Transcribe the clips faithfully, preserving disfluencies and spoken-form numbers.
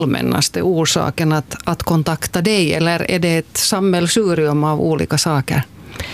allmännaste orsaken att, att kontakta dig, eller är det ett sammelsurium av olika saker?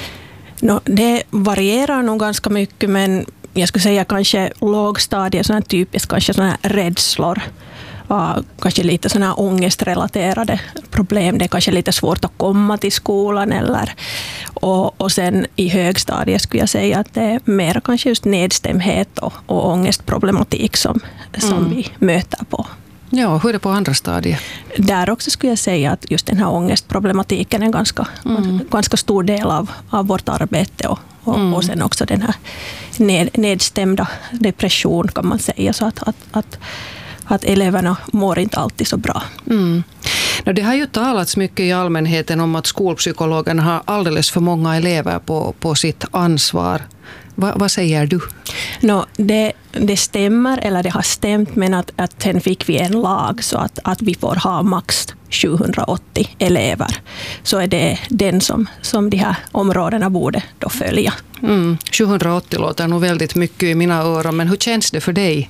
No, det varierar nog ganska mycket, men jag skulle säga kanske lågstadiet, sådana typiskt kanske sådana här rädslor. Uh, kanske lite sådana här ångestrelaterade problem. Det är kanske lite svårt att komma till skolan. Eller, och, och sen i högstadiet skulle jag säga att det är mer kanske just nedstämdhet och, och ångestproblematik som, som mm. vi möter på. Ja, hur är det på andra stadiet? Där också skulle jag säga att just den här ångestproblematiken är en ganska, mm. ganska stor del av, av vårt arbete. Och, och, mm. och sen också den här ned, nedstämda depression kan man säga. Så att, att, att att eleverna mår inte alltid så bra. Mm. No, det har ju talats mycket i allmänheten om att skolpsykologerna har alldeles för många elever på, på sitt ansvar. Va, vad säger du? No, det, det stämmer, eller det har stämt, men att, att sen fick vi en lag så att, att vi får ha max sjuhundraåttio elever. Så är det den som, som de här områdena borde då följa. Mm. sjuhundraåttio låter nog väldigt mycket i mina öron, men hur känns det för dig?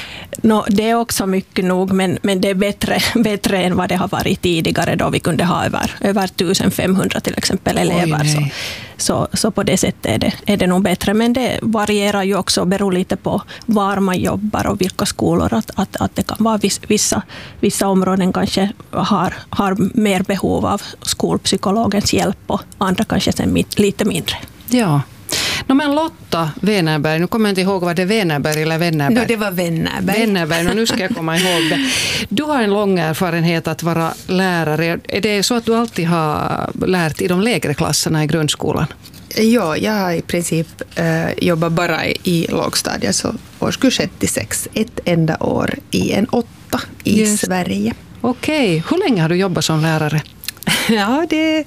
No, det är också mycket nog, men, men det är bättre, bättre än vad det har varit tidigare då vi kunde ha över, över femtonhundra till exempel elever. Oj, så, så, så på det sättet är det, är det nog bättre. Men det varierar ju också och beror lite på var man jobbar och vilka skolor. Att, att, att det kan vara vissa, vissa områden kanske har, har mer behov av skolpsykologens hjälp och andra kanske sen lite mindre. Ja. No, men Lotta Wennerberg, nu kommer jag inte ihåg vad det är, Wennerberg eller Wennerberg? No, det var Wennerberg. Wennerberg, no, nu ska jag komma ihåg det. Du har en lång erfarenhet att vara lärare. Är det så att du alltid har lärt i de lägre klasserna i grundskolan? Ja, jag har i princip äh, jobbat bara i, i lågstadiet, så årskurs ett till sex, ett enda år i en åtta i Just. Sverige. Okej, hur länge har du jobbat som lärare? Ja, det,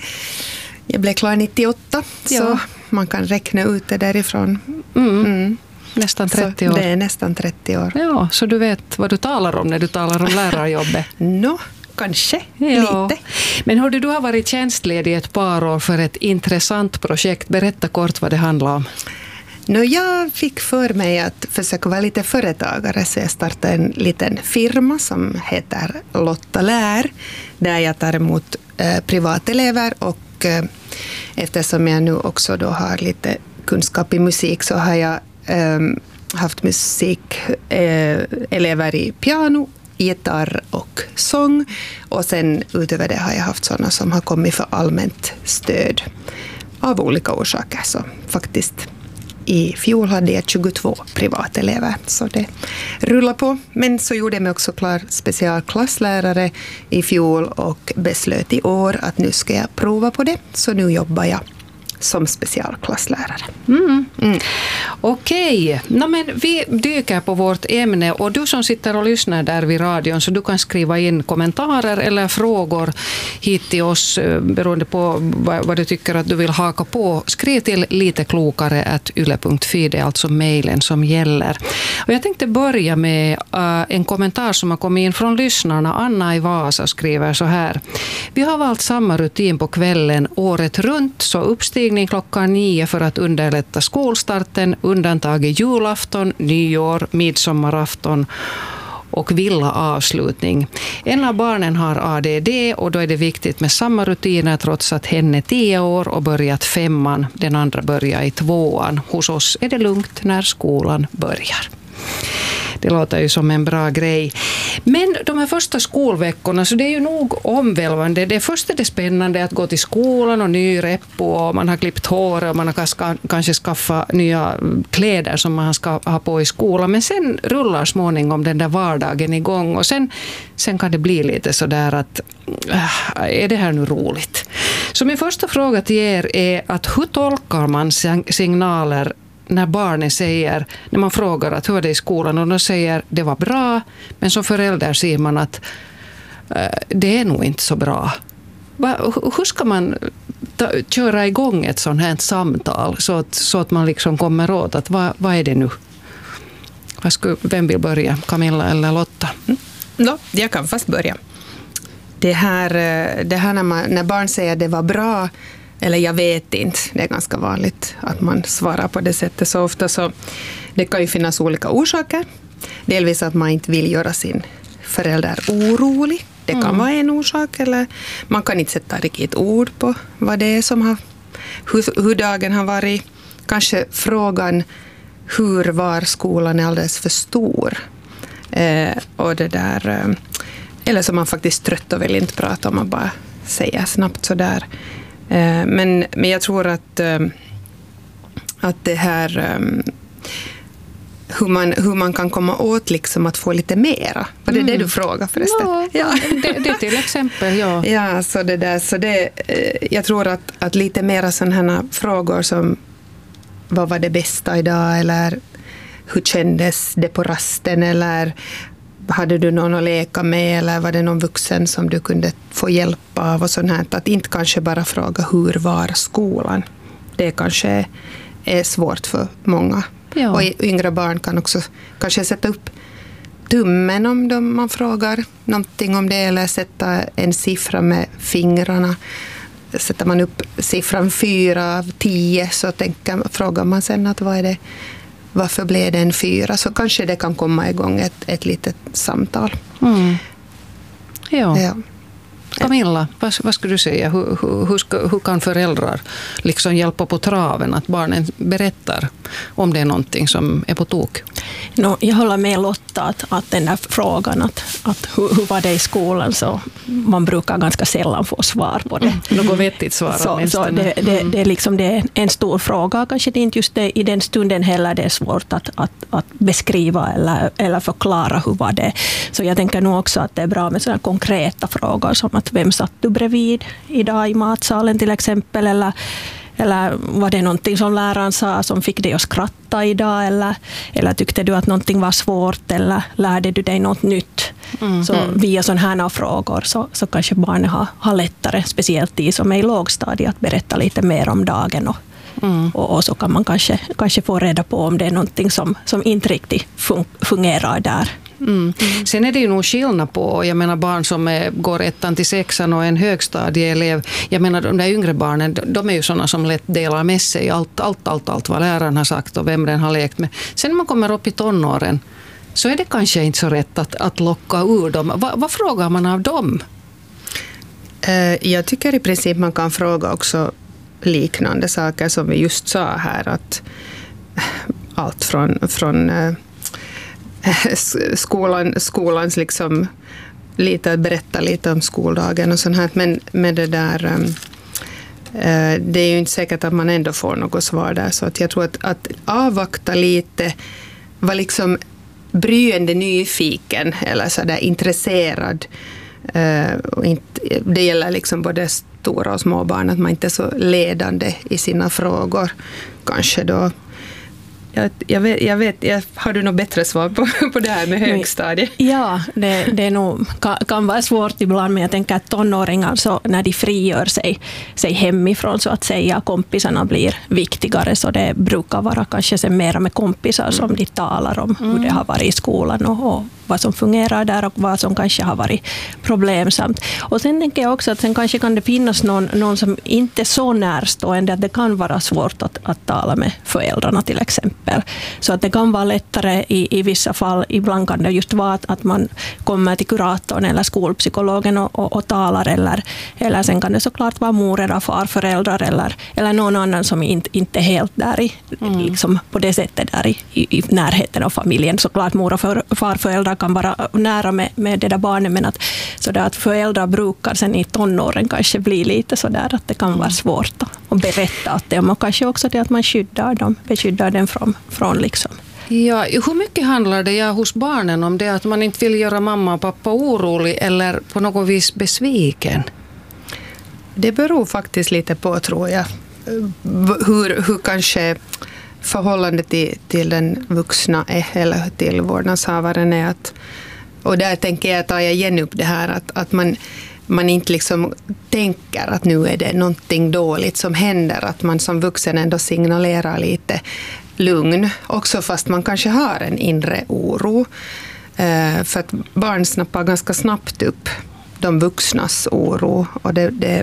jag blev klar nittioåtta, ja. Så man kan räkna ut det därifrån. Mm. Mm. Nästan trettio år. Så det är nästan trettio år. Ja, så du vet vad du talar om när du talar om lärarjobbet? No, kanske. Ja. Lite. Men hörde, du har varit tjänstledig ett par år för ett intressant projekt. Berätta kort vad det handlar om. No, jag fick för mig att försöka vara lite företagare, så jag startade en liten firma som heter Lotta Lär, där jag tar emot eh, privatelever, och eh, eftersom jag nu också då har lite kunskap i musik, så har jag eh, haft musikelever eh, i piano, gitarr och sång, och sen utöver det har jag haft sådana som har kommit för allmänt stöd av olika orsaker. Så faktiskt i fjol hade jag tjugotvå privatelever, så det rullar på. Men så gjorde jag mig också klar specialklasslärare i fjol och beslöt i år att nu ska jag prova på det. Så nu jobbar jag som specialklasslärare. Mm. Mm. Okej, no, men vi dyker på vårt ämne, och du som sitter och lyssnar där vid radion, så du kan skriva in kommentarer eller frågor hit till oss beroende på vad, vad du tycker att du vill haka på. Skriv till liteklokare at yle punkt fi, det är alltså mejlen som gäller. Och jag tänkte börja med uh, en kommentar som har kommit in från lyssnarna. Anna i Vasa skriver så här: vi har valt samma rutin på kvällen året runt, så uppstig klockan nio för att underlätta skolstarten, undantaget julafton, nyår, midsommarafton och villa avslutning. En av barnen har A D D, och då är det viktigt med samma rutiner trots att hen är tio år och börjat femman. Den andra börjar i tvåan. Hos oss är det lugnt när skolan börjar. Det låter ju som en bra grej. Men de här första skolveckorna, så det är ju nog omvälvande. Det först är det spännande att gå till skolan och ny reppo, och man har klippt hår och man har kanske skaffat nya kläder som man ska ha på i skolan. Men sen rullar småningom den där vardagen igång, och sen, sen kan det bli lite så där att äh, är det här nu roligt? Så min första fråga till er är att hur tolkar man signaler när barnen säger, när man frågar att hur är det i skolan, och de säger det var bra, men som förälder ser man att äh, det är nog inte så bra. Va, hur ska man ta, köra igång ett sånt här samtal så att, så att man liksom kommer åt att vad, vad är det nu? Vad skulle, vem vill börja? Camilla eller Lotta? Mm. Ja, jag kan fast börja. Det här, det här när, man, när barn säger det var bra, eller jag vet inte, det är ganska vanligt att man svarar på det sättet så ofta, så det kan ju finnas olika orsaker. Delvis att man inte vill göra sin förälder orolig. Det kan mm. vara en orsak, eller man kan inte sätta riktigt ord på vad det är som har, hur, hur dagen har varit. Kanske frågan hur var skolan är alldeles för stor. Eh, och det där, eh, eller som man faktiskt trött och vill inte prata om, man bara säger snabbt sådär. Eh, men, men jag tror att, eh, att det här... Eh, Hur man, hur man kan komma åt liksom att få lite mera. Var det mm. det du frågar förresten? Ja, ja. Det, det till exempel, ja. Ja, så det där, så det, jag tror att, att lite mera sådana här frågor som vad var det bästa idag, eller hur kändes det på rasten, eller hade du någon att leka med, eller var det någon vuxen som du kunde få hjälp av och sånt här. Att inte kanske bara fråga hur var skolan. Det kanske är svårt för många. Ja. Och yngre barn kan också kanske sätta upp tummen om de, man frågar någonting om det, eller sätta en siffra med fingrarna. Sätter man upp siffran fyra av tio, så tänker, frågar man sen att vad är det, varför blev det en fyra, så kanske det kan komma igång ett, ett litet samtal. Mm. Ja. Ja. Camilla, vad, vad skulle du säga? Hur, hur, hur, ska, hur kan föräldrar liksom hjälpa på traven att barnen berättar om det är någonting som är på tok? No, jag håller med Lotta att, att den där frågan att, att hur, hur var det i skolan, så man brukar ganska sällan få svar på det. Mm. Något vettigt svar. Så, så det, det, det, är liksom, det är en stor fråga. Kanske det inte just det, i den stunden heller det är svårt att, att, att beskriva eller, eller förklara hur var det. Så jag tänker nog också att det är bra med sådana konkreta frågor som att vem satt du bredvid idag i matsalen till exempel, eller, eller var det någonting som läraren sa som fick dig att skratta idag, eller, eller tyckte du att någonting var svårt, eller lärde du dig något nytt. Mm. Så via sådana här frågor så, så kanske barnen har, har lättare, speciellt i som är i lågstadiet, att berätta lite mer om dagen, och, mm. och, och så kan man kanske, kanske få reda på om det är någonting som, som inte riktigt fun- fungerar där. Mm. Mm. Sen är det ju nog skillnad på, jag menar barn som är, går ettan till sexan och en högstadieelev. Jag menar de där yngre barnen, de är ju sådana som lätt delar med sig allt, allt, allt, allt vad läraren har sagt och vem den har lekt med. Sen när man kommer upp i tonåren så är det kanske inte så rätt att, att locka ur dem. Va, vad frågar man av dem? Jag tycker i princip man kan fråga också liknande saker som vi just sa här, att allt från, från skolan, skolans liksom lite att berätta lite om skoldagen och sånt här, men med det där det är ju inte säkert att man ändå får något svar där, så att jag tror att, att avvakta lite, var liksom bryende nyfiken eller så där intresserad, och inte, det gäller liksom både stora och små barn, att man inte är så ledande i sina frågor kanske då. Jag, jag, vet, jag vet, jag, har du något bättre svar på, på det här med högstadiet? Ja, det, det är nog, kan, kan vara svårt ibland, men jag tänker att tonåringar, så när de frigör sig, sig hemifrån så att säga, kompisarna blir viktigare, så det brukar vara kanske sen mera med kompisar mm. som de talar om hur mm. det har varit i skolan och, och vad som fungerar där och vad som kanske har varit problemsamt. Och sen tänker jag också att sen kanske kan det finnas någon, någon som inte är så närstående att det kan vara svårt att, att tala med föräldrarna till exempel. Så att det kan vara lättare i, i vissa fall. Ibland kan det just vara att, att man kommer till kuratorn eller skolpsykologen och, och, och talar, eller, eller sen kan det såklart vara mor eller farföräldrar eller, eller någon annan som inte, inte är helt där i, mm. liksom på det sättet där i, i, i närheten av familjen. Såklart mor och för, farföräldrar kan vara nära med, med det där barnet, men att, så där att föräldrar brukar sen i tonåren kanske bli lite så där att det kan vara svårt att, att berätta att det, och kanske också det att man skyddar dem, beskyddar dem från, från liksom. Ja, hur mycket handlar det ja, hos barnen om det att man inte vill göra mamma och pappa orolig eller på något vis besviken? Det beror faktiskt lite på, tror jag, hur, hur kanske förhållandet till, till den vuxna är, eller till vårdnadshavaren är. Att, och där tänker jag, tar jag igen upp det här att, att man, man inte liksom tänker att nu är det någonting dåligt som händer, att man som vuxen ändå signalerar lite lugn, också fast man kanske har en inre oro. För att barn snappar ganska snabbt upp de vuxnas oro, och det, det,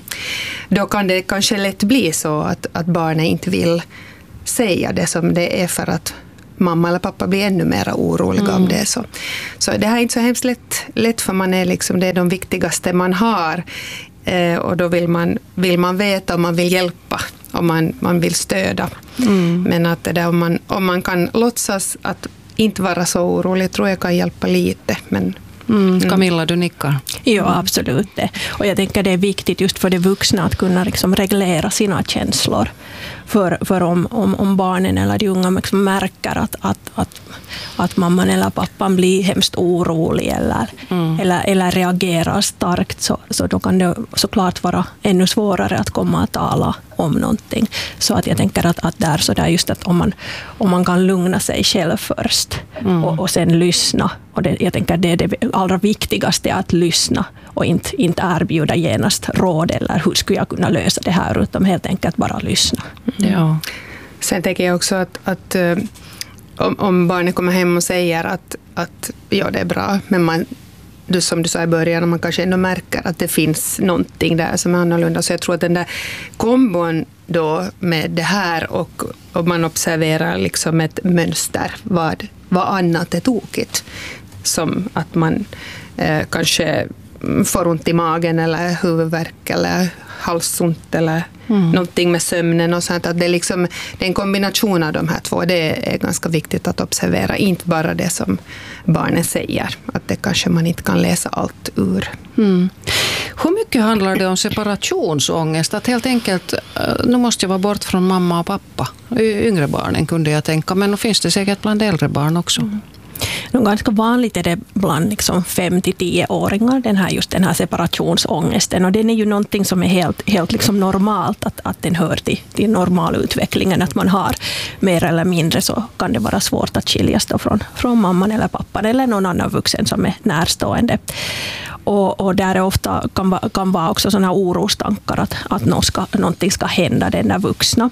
då kan det kanske lätt bli så att, att barnet inte vill säga det som det är, för att mamma eller pappa blir ännu mer oroliga mm. om det. Så. så det här är inte så hemskt lätt, lätt för man är liksom, det är de viktigaste man har. Eh, och då vill man, vill man veta om man vill hjälpa, om man, man vill stödja. Mm. Men att det där, om, man, om man kan låtsas att inte vara så orolig, tror jag kan hjälpa lite. Men Mm, Camilla, du nickar. Ja, absolut det. Och jag tänker det är viktigt just för de vuxna att kunna liksom reglera sina känslor. För, för om, om, om barnen eller de unga liksom märker att, att, att, att mamman eller pappan blir hemskt orolig eller, mm. eller, eller reagerar starkt, så, så då kan det såklart vara ännu svårare att komma att tala om någonting. Så att jag tänker att, att där så där just att om man, om man kan lugna sig själv först mm. och, och sen lyssna. Och det, jag tänker det är det allra viktigaste, att lyssna och inte, inte erbjuda genast råd eller hur skulle jag kunna lösa det här, utan helt enkelt bara lyssna. Mm. Ja. Sen tänker jag också att, att om, om barnet kommer hem och säger att, att ja, det är bra, men man, du, som du sa i början, man kanske ändå märker att det finns någonting där som är annorlunda. Så jag tror att den där kombon då med det här och, och man observerar liksom ett mönster, vad, vad annat är tokigt. Som att man eh, kanske får ont i magen eller huvudvärk eller halsont eller mm. någonting med sömnen och sånt. Att det, är liksom, det är en kombination av de här två. Det är ganska viktigt att observera, inte bara det som barnen säger. Att det kanske man inte kan läsa allt ur. Mm. Hur mycket handlar det om separationsångest? Att helt enkelt, nu måste jag vara bort från mamma och pappa. Yngre barnen kunde jag tänka, men nu finns det säkert bland äldre barn också. Mm. Ganska vanligt är det bland liksom fem till tio-åringar, den här, just den här separationsångesten. Och den är ju någonting som är helt, helt liksom normalt, att, att den hör till, till normalutvecklingen. Att man har mer eller mindre, så kan det vara svårt att skiljas då från, från mamman eller pappan eller någon annan vuxen som är närstående. Och, och där är ofta kan, kan vara också sådana orostankar att, att något ska, någonting ska hända den där vuxna.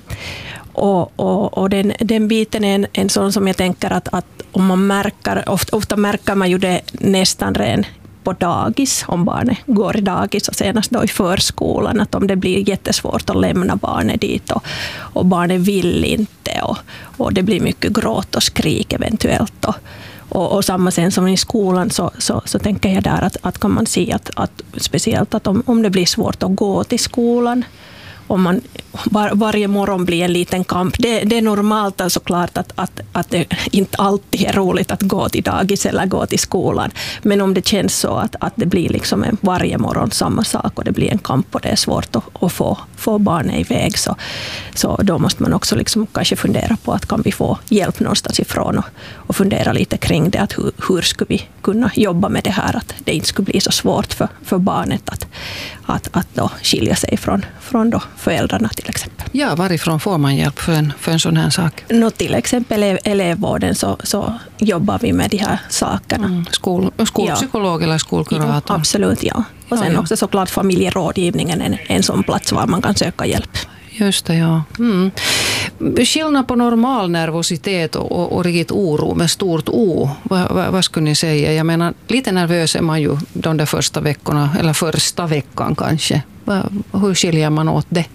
Och, och, och den, den biten är en, en sån som jag tänker att, att om man märker, ofta, ofta märker man ju det nästan redan på dagis, om barnet går i dagis och senast då i förskolan, att om det blir jättesvårt att lämna barnet dit och, och barnet vill inte och, och det blir mycket gråt och skrik eventuellt och, och, och samma sen som i skolan så, så, så tänker jag där att, att kan man se att, att speciellt att om, om det blir svårt att gå till skolan, om man var, varje morgon blir en liten kamp. Det, det är normalt alltså klart att, att, att det inte alltid är roligt att gå till dagis eller gå till skolan. Men om det känns så att, att det blir liksom en, varje morgon samma sak och det blir en kamp och det är svårt att, att få, få barnet iväg, så, så då måste man också liksom kanske fundera på att kan vi få hjälp någonstans ifrån och, och fundera lite kring det, att hur, hur skulle vi kunna jobba med det här, att det inte skulle bli så svårt för, för barnet att, att, att då skilja sig från, från då föräldrarna till exempel. Ja, varifrån får man hjälp för en, för en sån här sak? Nå, till exempel i elevvården så, så jobbar vi med de här sakerna. Mm. Skol, skolpsykolog ja. Eller skolkurator? Ja, absolut, ja. Och sen ja, ja. också såklart familjerådgivningen är en, en sån plats var man kan söka hjälp. Just det, ja. Mm. Skillnad på normal nervositet och, och, och riktigt oro med stort O. Vad, vad, vad skulle ni säga? Jag menar, lite nervös är man ju de där första veckorna, eller första veckan kanske. Hur skiljer man åt det?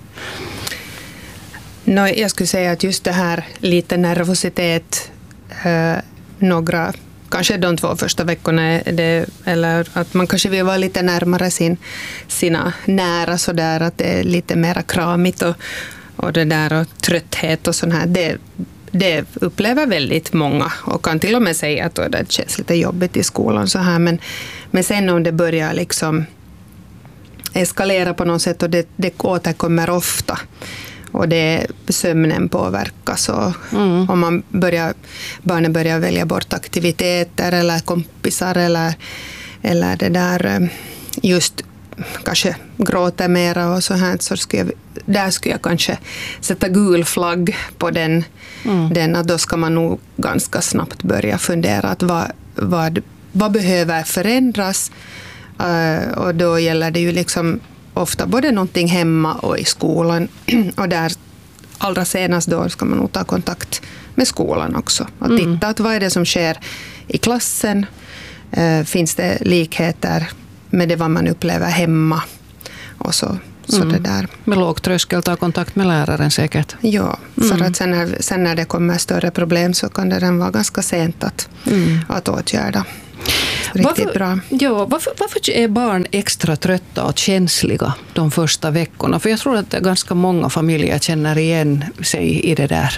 No, jag skulle säga att just det här lite nervositet, eh, några, kanske de två första veckorna, är det, eller att man kanske vill vara lite närmare sin, sina nära sådär, att det är lite mer kramigt och, och det där och trötthet och sånt här, det, det upplever väldigt många och kan till och med säga att det känns lite jobbigt i skolan så här, men, men sen om det börjar liksom eskalera på något sätt och det, det återkommer ofta och det sömnen påverkas och mm. om man börjar, barnen börjar välja bort aktiviteter eller kompisar eller, eller det där just kanske gråter mera och så här, så skulle jag, där skulle jag kanske sätta gul flagg på den, mm. den att då ska man nog ganska snabbt börja fundera att vad, vad, vad behöver förändras. Uh, och då gäller det ju liksom ofta både någonting hemma och i skolan och där allra senast då ska man nog ta kontakt med skolan också och titta mm. att vad är det som sker i klassen, uh, finns det likheter med det vad man upplever hemma och så Så Mm. det där. Med låg tröskel ta kontakt med läraren säkert. Ja, för Mm. att sen när, sen när det kommer större problem så kan det den vara ganska sent att, Mm. att åtgärda. Riktigt varför, bra. Ja, varför, varför är barn extra trötta och känsliga de första veckorna? För jag tror att ganska många familjer känner igen sig i det där.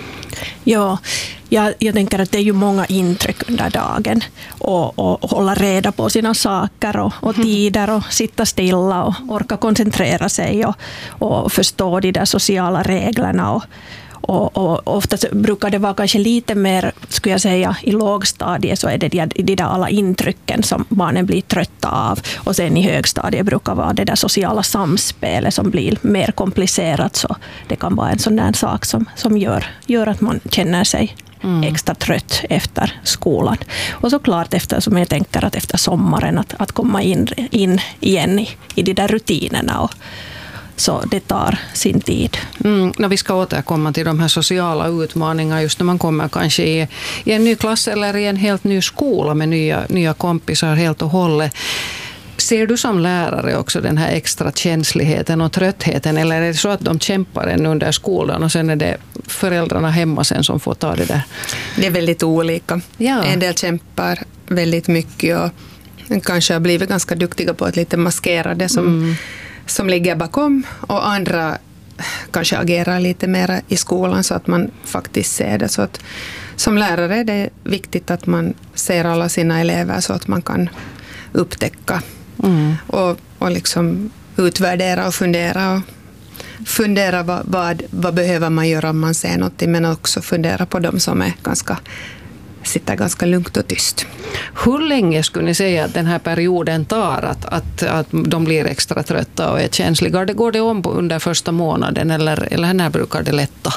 Ja, jag, jag tänker att det är ju många intryck under dagen och, och hålla reda på sina saker och, och tider och sitta stilla och orka koncentrera sig och, och förstå de där sociala reglerna. Och, och, och ofta brukar det vara kanske lite mer, skulle jag säga, i lågstadiet så är det de, de där alla intrycken som barnen blir trötta av. Och sen i högstadiet brukar vara det där sociala samspelet som blir mer komplicerat. Så det kan vara en sån där sak som, som gör, gör att man känner sig mm. extra trött efter skolan. Och såklart efter, som jag tänker att efter sommaren att, att komma in, in igen i, i de där rutinerna och så det tar sin tid. Mm, när vi ska återkomma till de här sociala utmaningarna just när man kommer kanske i, i en ny klass eller i en helt ny skola med nya, nya kompisar helt och hållet. Ser du som lärare också den här extra känsligheten och tröttheten eller är det så att de kämpar ännu under skolan och sen är det föräldrarna hemma sen som får ta det där? Det är väldigt olika. Ja. En del kämpar väldigt mycket och kanske har blivit ganska duktiga på att lite maskera det som mm. som ligger bakom och andra kanske agerar lite mer i skolan så att man faktiskt ser det. Så att som lärare är det viktigt att man ser alla sina elever så att man kan upptäcka mm. och, och liksom utvärdera och fundera och fundera vad, vad, vad behöver man göra om man ser något, men också fundera på dem som är ganska sitter ganska lugnt och tyst. Hur länge skulle ni säga att den här perioden tar att, att, att de blir extra trötta och är känsliga? Går det om under första månaden eller, eller när brukar det lätta?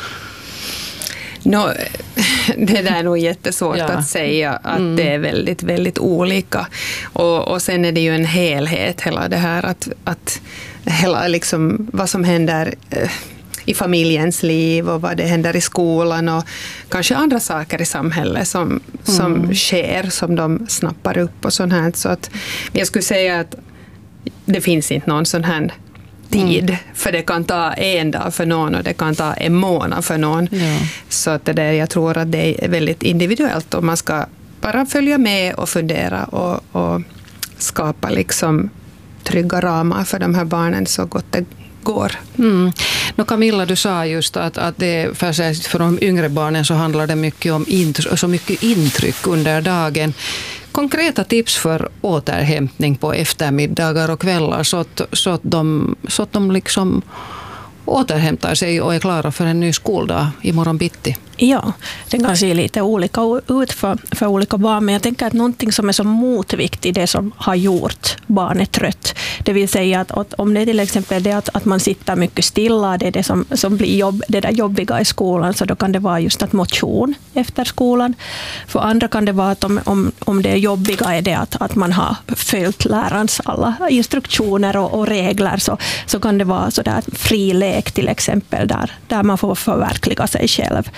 No, det där är nog jättesvårt ja. att säga att mm. det är väldigt, väldigt olika. Och, och sen är det ju en helhet hela det här att, att hela liksom vad som händer i familjens liv och vad det händer i skolan och kanske andra saker i samhället som, som mm. sker, som de snappar upp och sånt här. Så att jag skulle säga att det finns inte någon sån här tid, mm. för det kan ta en dag för någon och det kan ta en månad för någon. Ja. Så att det där, jag tror att det är väldigt individuellt och man ska bara följa med och fundera och, och skapa liksom trygga ramar för de här barnen så gott det går. Mm. No, Camilla, du sa just att, att det, för, för de yngre barnen så handlar det mycket om int- så mycket intryck under dagen. Konkreta tips för återhämtning på eftermiddagar och kvällar så att, så att, de, så att de liksom återhämtar sig och är klara för en ny skoldag imorgon bitti. Ja, det kan se lite olika ut för, för olika barn, men jag tänker att någonting som är så motvikt i det som har gjort barnet trött, det vill säga att, att om det är till exempel det att, att man sitter mycket stilla, det är det som, som blir jobb, det där jobbiga i skolan, så då kan det vara just att motion efter skolan. För andra kan det vara att om, om, om det är jobbiga är det att, att man har följt lärarens alla instruktioner och, och regler, så, så kan det vara sådär fri lek till exempel där, där man får förverkliga sig själv.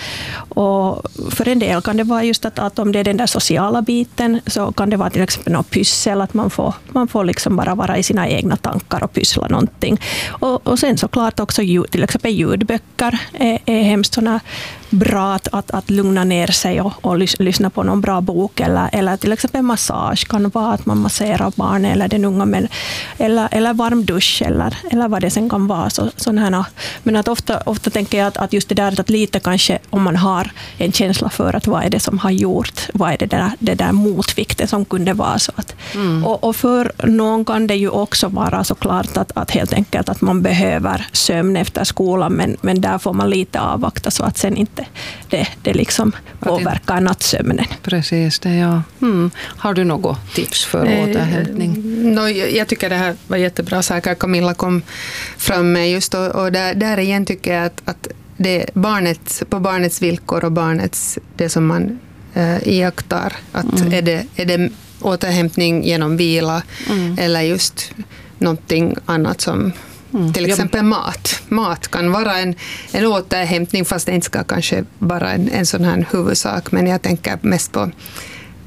Och för en del kan det vara just att, att om det är den där sociala biten så kan det vara till exempel något pyssel, att man får, man får liksom bara vara i sina egna tankar och pyssla någonting. Och, och sen såklart också ljud, till exempel ljudböcker är, är hemskt såna bra att, att, att lugna ner sig och, och lys, lyssna på någon bra bok eller, eller till exempel massage kan vara att man masserar barnet eller den unga, men, eller, eller varm dusch eller, eller vad det sen kan vara. Så, sådana. Men att ofta, ofta tänker jag att, att just det där att lite kanske om man har en känsla för att vad är det som har gjort, vad är det där, det där motvikten som kunde vara så att, mm. och, och för någon kan det ju också vara såklart att, att helt enkelt att man behöver sömn efter skolan, men, men där får man lite avvakta så att sen inte det, det liksom påverkar nattsömnen. Precis det, ja. Mm. Har du något tips för eh, återhämtning? No, jag tycker det här var jättebra saker Camilla kom fram med just och, och där, där igen tycker jag att, att det barnet, på barnets villkor och barnets, det som man eh, iakttar, att mm. är, det, är det återhämtning genom vila mm. eller just någonting annat som mm. till exempel mat. Mat kan vara en, en återhämtning fast det inte ska kanske vara en, en sån här huvudsak, men jag tänker mest på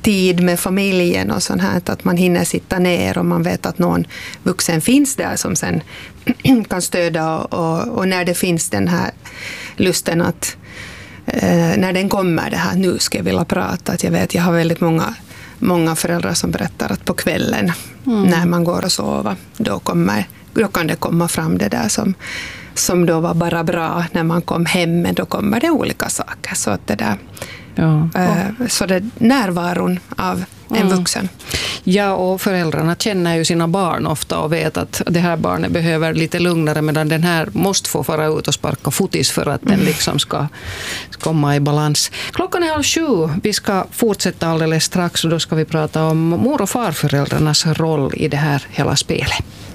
tid med familjen och sånt här, att man hinner sitta ner och man vet att någon vuxen finns där som sen kan stödja och, och när det finns den här lusten att eh, när den kommer det här, nu ska jag vilja prata, att jag vet, jag har väldigt många många föräldrar som berättar att på kvällen mm. när man går och sover, då, kommer, då kan det komma fram det där som, som då var bara bra när man kom hem, men då kommer det olika saker. Så att det där, ja. äh, så det närvaron av en mm. vuxen. Ja, och föräldrarna känner ju sina barn ofta och vet att det här barnet behöver lite lugnare, medan den här måste få fara ut och sparka fotis för att den liksom ska komma i balans. Klockan är halv sju. Vi ska fortsätta alldeles strax och då ska vi prata om mor- och farföräldrarnas roll i det här hela spelet.